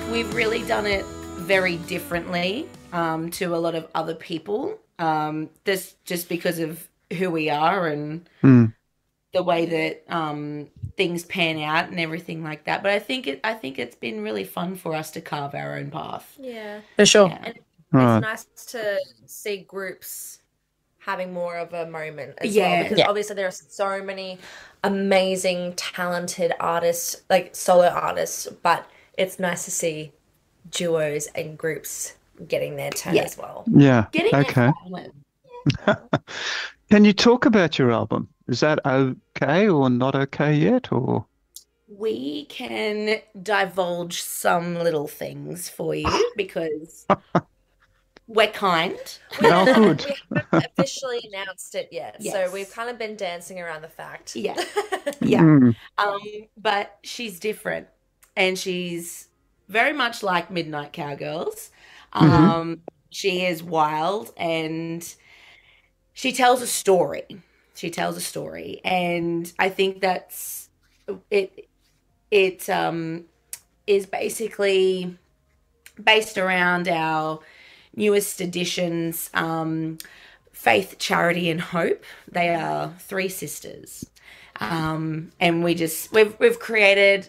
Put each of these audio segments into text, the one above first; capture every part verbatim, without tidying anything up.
we've really done it very differently um, to a lot of other people. Um, this just because of who we are and Mm. the way that um, things pan out and everything like that. But I think it, I think it's been really fun for us to carve our own path. Yeah. For sure. Yeah. And it's Right. nice to see groups having more of a moment as well, Yeah. because Yeah. obviously there are so many amazing, talented artists, like solo artists, but it's nice to see duos and groups getting their turn Yeah. as well. Yeah. Getting Okay. that Can you talk about your album? Is that okay or not okay yet? Or we can divulge some little things for you because we're kind. We oh, haven't, good. we haven't officially announced it yet, so Yes. we've kind of been dancing around the fact. Yeah. Yeah. Mm. Um, but she's different and she's very much like Midnight Cowgirls. hmm Um, she is wild and she tells a story. She tells a story. And I think that's it it um is basically based around our newest editions, um, Faith, Charity, and Hope. They are three sisters. Um, and we just we've we've created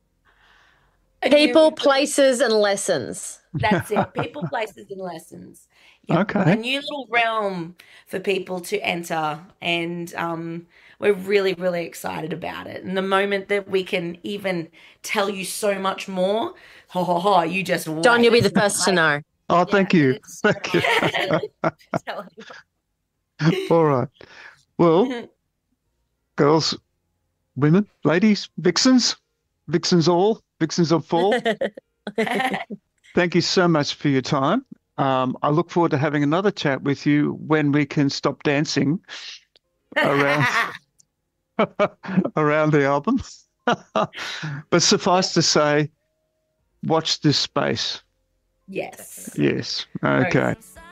a People, new places, and lessons. that's it. People, places, and lessons. Yep. A Okay. new little realm for people to enter. And um, we're really, really excited about it. And the moment that we can even tell you so much more, ha ha ha, you just John, you'll be wait. the first to know. Oh, Yeah, thank it you. is so Thank you. hard to tell anyone. All right. Well, girls, women, ladies, vixens, vixens all, vixens of four. Thank you so much for your time. Um, I look forward to having another chat with you when we can stop dancing around around the album. But suffice to say, watch this space. Yes. Yes. Right. Okay.